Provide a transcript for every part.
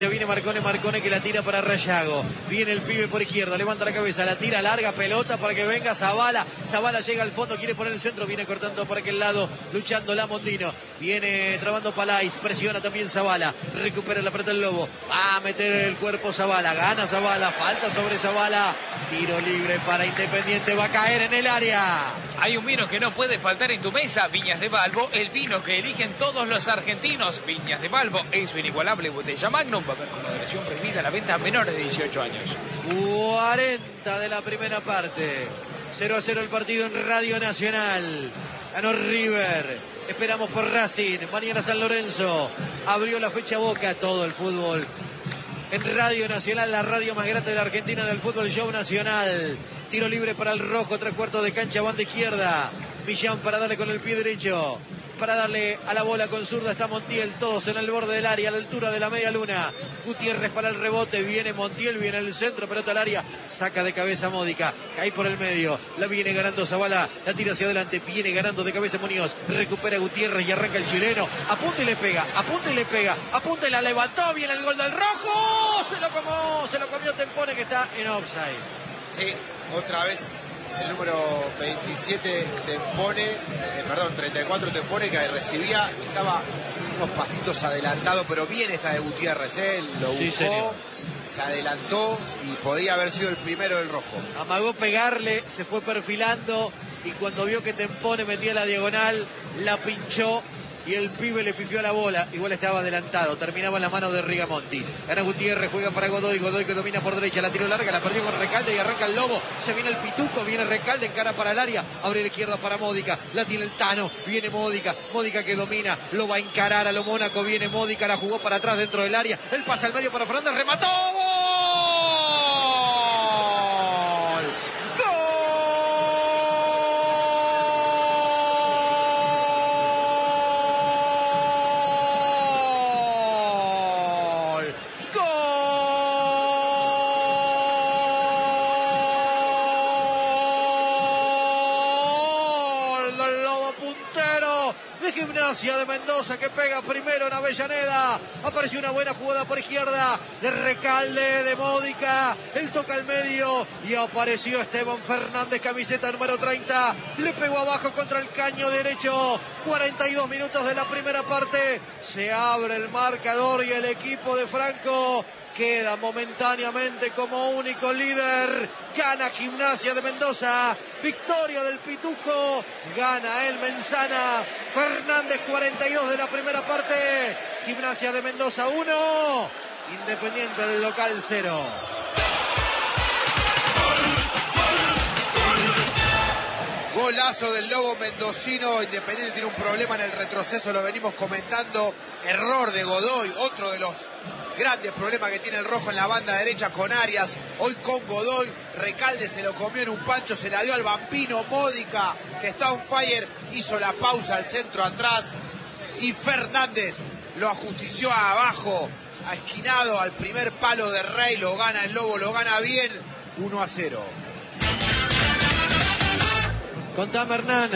Ya viene Marcone que la tira para Rayago. Viene el pibe por izquierda, levanta la cabeza, la tira larga, pelota para que venga Zabala. Zabala llega al fondo, quiere poner el centro, viene cortando por aquel lado, luchando Lamondino. Viene trabando Palais, presiona también Zabala. Recupera la pelota el Lobo. Va a meter el cuerpo Zabala, gana Zabala, falta sobre Zabala. Tiro libre para Independiente, va a caer en el área. Hay un vino que no puede faltar en tu mesa, Viñas de Balbo, el vino que eligen todos los argentinos. Viñas de Balbo, en su inigualable botella Magnum, va a haber con moderación prohibida la venta a menores de 18 años. 40 de la primera parte. 0-0 el partido en Radio Nacional. Ganó River. Esperamos por Racing. Mañana San Lorenzo. Abrió la fecha Boca. Todo el fútbol en Radio Nacional, la radio más grande de la Argentina en el fútbol show nacional. Tiro libre para el rojo, 3/4 de cancha, banda izquierda. Millán para darle con el pie derecho. Para darle a la bola con zurda está Montiel, todos en el borde del área, a la altura de la media luna. Gutiérrez para el rebote, viene Montiel, viene el centro, pelota al área, saca de cabeza Módica, cae por el medio, la viene ganando Zabala, la tira hacia adelante, viene ganando de cabeza Muñoz, recupera Gutiérrez y arranca el chileno, apunta y le pega, apunta y le pega, apunta y la levantó, viene el gol del rojo, se lo comió Tempone que está en offside. Sí, otra vez el número 27 Tempone, 34 Tempone, que recibía, estaba unos pasitos adelantado, pero bien esta de Gutiérrez, lo buscó, sí, se adelantó y podía haber sido el primero del rojo. Amagó pegarle, se fue perfilando y cuando vio que Tempone metía la diagonal, la pinchó y el pibe le pifió a la bola. Igual estaba adelantado, terminaba en la mano de Rigamonti. Gana Gutiérrez, juega para Godoy que domina por derecha, la tiró larga, la perdió con Recalde y arranca el Lobo. Se viene el Pituco, viene Recalde, encara para el área, abre la izquierda para Módica, la tiene el Tano, viene Módica que domina, lo va a encarar a lo Mónaco, viene Módica, la jugó para atrás dentro del área, él pasa al medio para Fernández, remató. Gimnasia de Mendoza que pega primero en Avellaneda. Apareció una buena jugada por izquierda de Recalde, de Módica. Él toca el medio y apareció Esteban Fernández, camiseta número 30. Le pegó abajo contra el caño derecho. 42 minutos de la primera parte. Se abre el marcador y el equipo de Franco queda momentáneamente como único líder. Gana Gimnasia de Mendoza. Victoria del Pituco. Gana el Menzana. Fernández, 42 de la primera parte. Gimnasia de Mendoza 1. Independiente del local 0. Golazo del Lobo mendocino. Independiente tiene un problema en el retroceso, lo venimos comentando. Error de Godoy, otro de los grandes problemas que tiene el rojo en la banda derecha con Arias. Hoy con Godoy, Recalde se lo comió en un pancho, se la dio al Vampino. Módica, que está on fire, hizo la pausa al centro atrás. Y Fernández lo ajustició abajo, a esquinado al primer palo de Rey. Lo gana el Lobo, lo gana bien. 1-0. Contame, Hernán.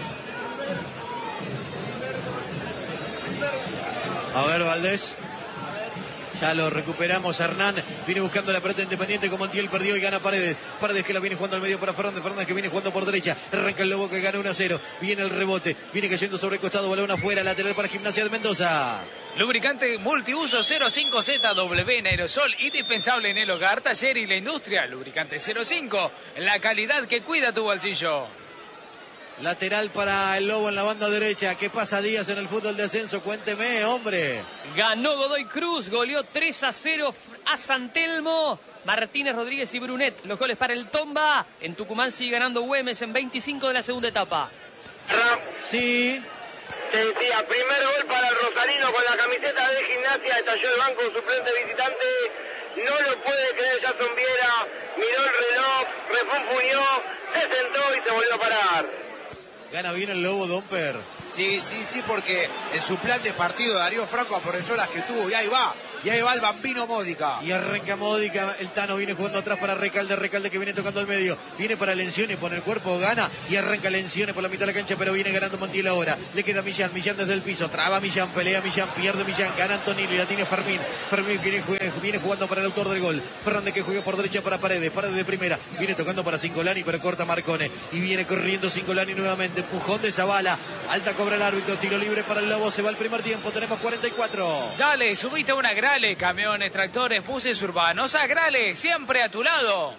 A ver, Valdés. Ya lo recuperamos, Hernán. Viene buscando la pelota Independiente, como Montiel perdió y gana Paredes. Paredes que la viene jugando al medio para Fernández. Fernández que viene jugando por derecha. Arranca el Lobo que gana 1-0. Viene el rebote. Viene cayendo sobre el costado. Balón afuera. Lateral para Gimnasia de Mendoza. Lubricante multiuso 05ZW en aerosol, indispensable en el hogar, taller y la industria. Lubricante 05, la calidad que cuida tu bolsillo. Lateral para el Lobo en la banda derecha. ¿Qué pasa, Díaz, en el fútbol de ascenso? Cuénteme, hombre. Ganó Godoy Cruz, goleó 3-0 a San Telmo. Martínez, Rodríguez y Brunet, los goles para el Tomba. En Tucumán sigue ganando Güemes en 25 de la segunda etapa. Sí. Te decía, primer gol para el rosarino con la camiseta de Gimnasia. Estalló el banco suplente visitante. No lo puede creer Jason Viera. Miró el reloj, refunfuñó, se sentó y se volvió a parar. Gana bien el Lobo, Domper. Sí, porque en su plan de partido Darío Franco aprovechó las que tuvo y ahí va. Y ahí va el Bambino Módica. Y arranca Módica, el Tano viene jugando atrás para Recalde que viene tocando al medio, viene para Lencioni, por el cuerpo gana y arranca Lencioni por la mitad de la cancha, pero viene ganando Montiel ahora, le queda Millán desde el piso, traba Millán, pelea Millán, pierde Millán, gana Antonini, la tiene Fermín viene jugando para el autor del gol, Fernández que juega por derecha para Paredes de primera, viene tocando para Cingolani, pero corta Marcone, y viene corriendo Cingolani nuevamente, empujón de Zavala, alta cobra el árbitro, tiro libre para el Lobo, se va el primer tiempo, tenemos 44. Dale, subite a una Grale, camiones, tractores, buses urbanos, a Grale, siempre a tu lado.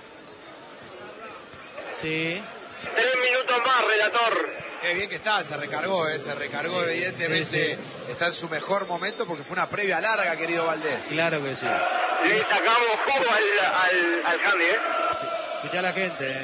Sí. 3 minutos más, relator. Qué bien que está, se recargó, evidentemente está en su mejor momento porque fue una previa larga, querido Valdés. Claro que sí. Le sacamos jugo al Handy, Sí. Escuchá a la gente,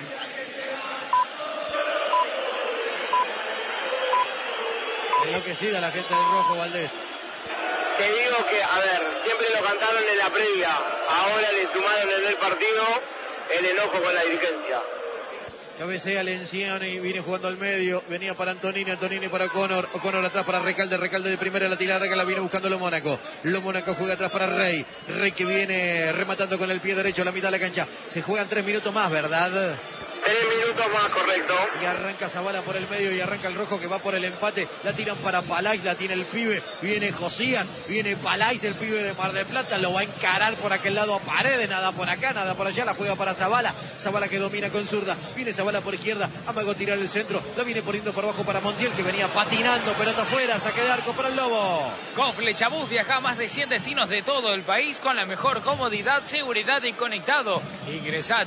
Enloquecida la gente del rojo, Valdés. Te digo que, a ver, siempre lo cantaron en la previa, ahora le sumaron en el partido el enojo con la dirigencia. Cabecea Lencioni, viene jugando al medio, venía para Antonini para O'Connor atrás para Recalde de primera, la tira larga, la viene buscando Lo Mónaco juega atrás para Rey que viene rematando con el pie derecho a la mitad de la cancha, se juegan 3 minutos más, ¿verdad? 3 minutos más, correcto. Y arranca Zavala por el medio y arranca el rojo que va por el empate. La tiran para Palais, la tiene el pibe. Viene Josías, viene Palais, el pibe de Mar del Plata. Lo va a encarar por aquel lado a Paredes. Nada por acá, nada por allá. La juega para Zavala. Zavala que domina con zurda. Viene Zavala por izquierda. Amago tirar el centro. La viene poniendo por abajo para Montiel que venía patinando. Pelota afuera. Saque de arco para el Lobo. Con Flechabús viaja a más de 100 destinos de todo el país con la mejor comodidad, seguridad y conectado. Ingresa a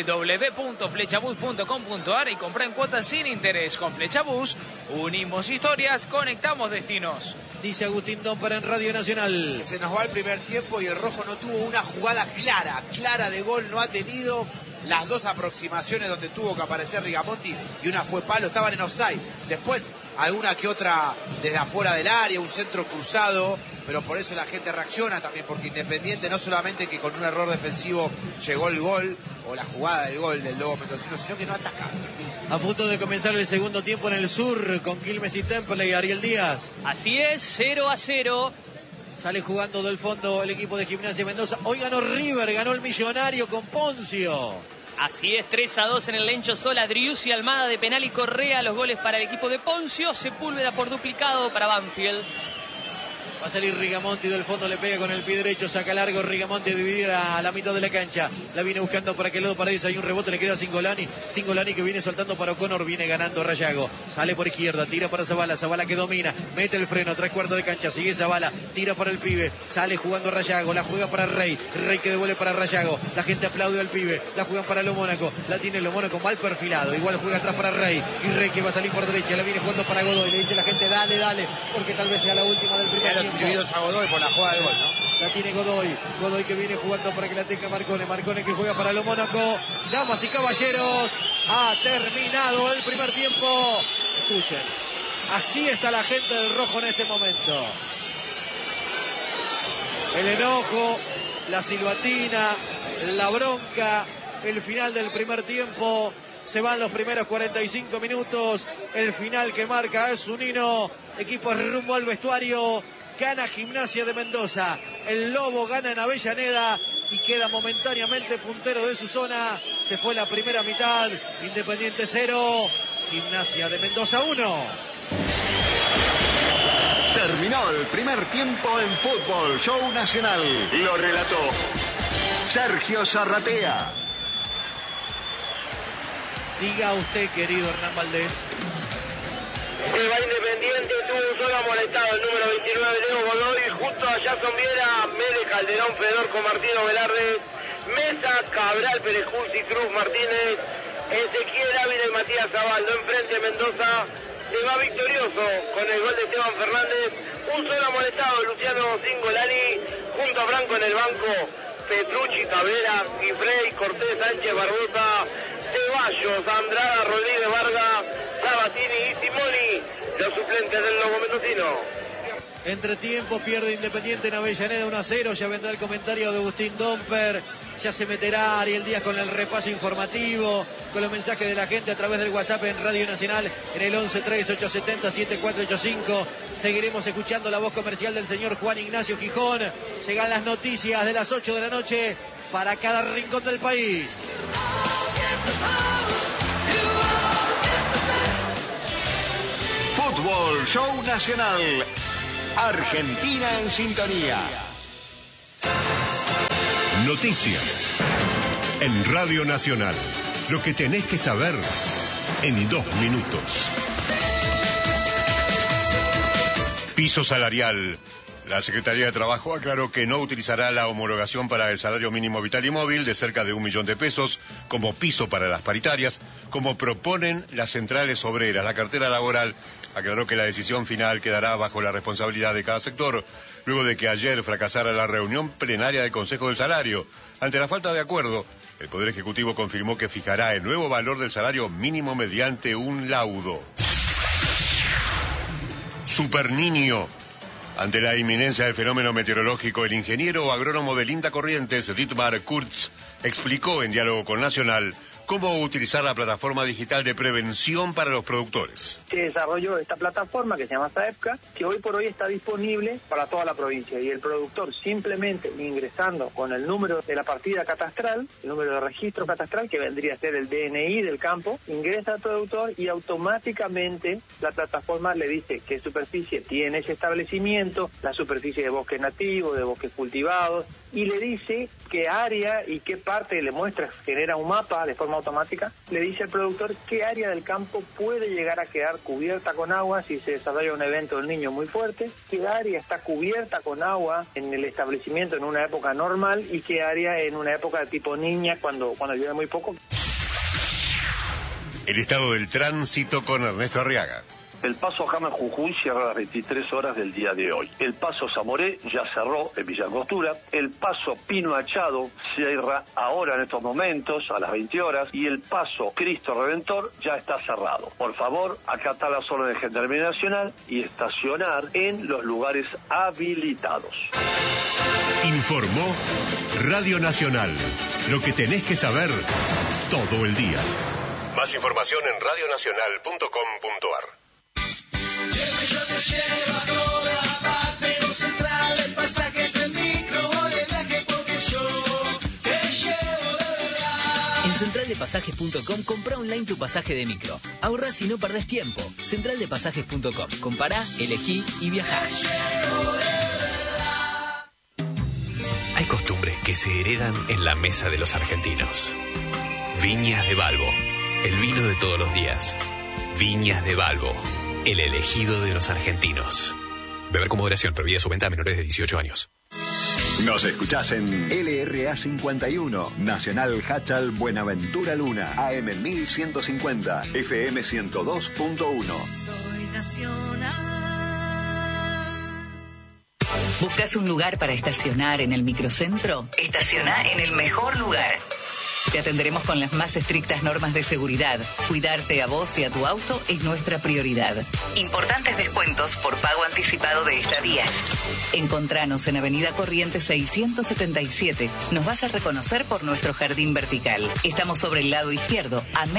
www.flechabús.com.ar y compra en cuotas sin interés. Con Flechabús unimos historias, conectamos destinos. Dice Agustín Domper en Radio Nacional. Se nos va el primer tiempo y el rojo no tuvo una jugada clara de gol, no ha tenido las dos aproximaciones donde tuvo que aparecer Rigamonti y una fue palo, estaban en offside. Después alguna que otra desde afuera del área, un centro cruzado, pero por eso la gente reacciona también, porque Independiente no solamente que con un error defensivo llegó el gol o la jugada del gol del Lobo Mendocino, sino que no ataca. A punto de comenzar el segundo tiempo en el sur con Quilmes y Temple y Ariel Díaz. Así es, 0-0. Sale jugando del fondo el equipo de Gimnasia Mendoza. Hoy ganó River, ganó el Millonario con Poncio. Así es, 3-2 en el Lencho Sola, Driussi, Almada de penal y Correa, los goles para el equipo de Poncio, Sepúlveda por duplicado para Banfield. Va a salir Rigamonti del fondo, le pega con el pie derecho, saca largo Rigamonti, dividir a la mitad de la cancha. La viene buscando para aquel lado Paredes, hay un rebote, le queda Cingolani. Cingolani que viene soltando para O'Connor, viene ganando Rayago. Sale por izquierda, tira para Zavala, Zavala que domina, mete el freno, 3/4 de cancha, sigue Zavala, tira para el pibe, sale jugando Rayago, la juega para Rey que devuelve para Rayago. La gente aplaude al pibe, la juegan para Lo Mónaco, la tiene Lo Mónaco mal perfilado, igual juega atrás para Rey, y Rey que va a salir por derecha, la viene jugando para Godoy, le dice la gente dale, porque tal vez sea la última del primer tiempo. A Godoy por la jugada de gol, ¿no? La tiene Godoy que viene jugando para que la tenga Marcone que juega para Lo Mónaco. Damas y caballeros, ha terminado el primer tiempo. Escuchen, así está la gente del rojo en este momento. El enojo, la silbatina, la bronca, el final del primer tiempo. Se van los primeros 45 minutos. El final que marca es Zunino. Equipo rumbo al vestuario. Gana Gimnasia de Mendoza. El Lobo gana en Avellaneda y queda momentáneamente puntero de su zona. Se fue la primera mitad. Independiente 0. Gimnasia de Mendoza 1. Terminó el primer tiempo en Fútbol Show Nacional. Lo relató Sergio Zarratea. Diga usted, querido Hernán Valdés. Se va Independiente, tuvo un solo amonestado, el número 29, Leo Godoy, junto a Jason Viera, Mede Calderón, Fedorco Martino Velarde, Mesa, Cabral, Perejuz y Cruz Martínez, Ezequiel Ávila y Matías Zabaldo. Enfrente Mendoza se va victorioso con el gol de Esteban Fernández, un solo amonestado, Luciano Cingolani, junto a Franco en el banco, Petrucci, Cabrera, Gifrey, Cortés, Sánchez, Barbosa, Ceballos, Andrada, Rodríguez Vargas, Sabatini y Simoni, los suplentes del Lobo Mendocino. Entretiempo, pierde Independiente en Avellaneda 1-0. Ya vendrá el comentario de Agustín Domper. Ya se meterá Ariel Díaz con el repaso informativo, con los mensajes de la gente a través del WhatsApp en Radio Nacional en el 1138707485. Seguiremos escuchando la voz comercial del señor Juan Ignacio Gijón. Llegan las noticias de las 8 de la noche para cada rincón del país. Fútbol Show Nacional. Argentina en sintonía. Noticias en Radio Nacional. Lo que tenés que saber en 2 minutos. Piso salarial. La Secretaría de Trabajo aclaró que no utilizará la homologación para el salario mínimo vital y móvil de cerca de 1 millón de pesos como piso para las paritarias, como proponen las centrales obreras. La cartera laboral aclaró que la decisión final quedará bajo la responsabilidad de cada sector, luego de que ayer fracasara la reunión plenaria del Consejo del Salario. Ante la falta de acuerdo, el Poder Ejecutivo confirmó que fijará el nuevo valor del salario mínimo mediante un laudo. Superniño. Ante la inminencia del fenómeno meteorológico, el ingeniero agrónomo de Linda Corrientes, Dietmar Kurz, explicó en diálogo con Nacional cómo utilizar la plataforma digital de prevención para los productores. Se desarrolló esta plataforma que se llama SAEPCA, que hoy por hoy está disponible para toda la provincia, y el productor simplemente ingresando con el número de la partida catastral, el número de registro catastral, que vendría a ser el DNI del campo, ingresa al productor y automáticamente la plataforma le dice qué superficie tiene ese establecimiento, la superficie de bosque nativo, de bosques cultivados, y le dice qué área y qué parte, le muestra, genera un mapa de forma automática, le dice al productor qué área del campo puede llegar a quedar cubierta con agua si se desarrolla un evento del Niño muy fuerte, qué área está cubierta con agua en el establecimiento en una época normal y qué área en una época de tipo niña cuando llueve muy poco. El estado del tránsito con Ernesto Arriaga. El paso Jama Jujuy cierra a las 23 horas del día de hoy. El paso Zamoré ya cerró en Villa Angostura. El paso Pino Achado cierra ahora en estos momentos a las 20 horas. Y el paso Cristo Redentor ya está cerrado. Por favor, acatar las órdenes de Gendarmería Nacional y estacionar en los lugares habilitados. Informó Radio Nacional. Lo que tenés que saber todo el día. Más información en radionacional.com.ar. Yo te llevo a toda parte, no Central, el pasaje es el micro, voy de viaje porque yo te llevo de verdad. En centraldepasajes.com compra online tu pasaje de micro. Ahorrás y no perdés tiempo. Centraldepasajes.com. Compará, elegí y viajá. Hay costumbres que se heredan en la mesa de los argentinos. Viñas de Balbo, el vino de todos los días. Viñas de Balbo, el elegido de los argentinos. Beber con moderación, prohibida su venta a menores de 18 años. Nos escuchás en LRA 51, Nacional Hachal Buenaventura Luna, AM 1150, FM 102.1. Soy nacional. ¿Buscas un lugar para estacionar en el microcentro? Estaciona en el mejor lugar. Te atenderemos con las más estrictas normas de seguridad. Cuidarte a vos y a tu auto es nuestra prioridad. Importantes descuentos por pago anticipado de estadías. Encontranos en Avenida Corrientes 677. Nos vas a reconocer por nuestro jardín vertical. Estamos sobre el lado izquierdo, a